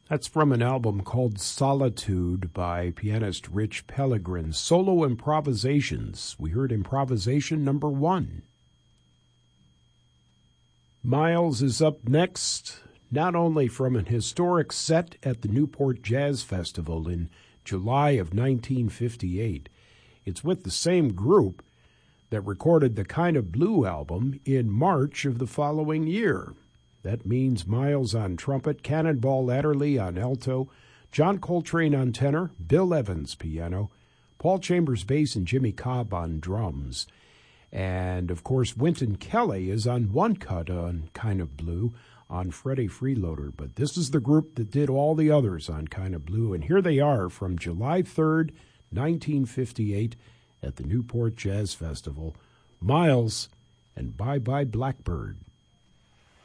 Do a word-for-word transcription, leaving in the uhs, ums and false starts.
That's from an album called Solitude by pianist Rich Pellegrin. Solo Improvisations. We heard improvisation number one. Miles is up next, not only from an historic set at the Newport Jazz Festival in July of nineteen fifty-eight. It's with the same group that recorded the Kind of Blue album in March of the following year. That means Miles on trumpet, Cannonball Adderley on alto, John Coltrane on tenor, Bill Evans piano, Paul Chambers bass, and Jimmy Cobb on drums. And, of course, Wynton Kelly is on one cut on Kind of Blue on Freddie Freeloader. But this is the group that did all the others on Kind of Blue. And here they are from July third, nineteen fifty-eight at the Newport Jazz Festival. Miles and Bye Bye Blackbird.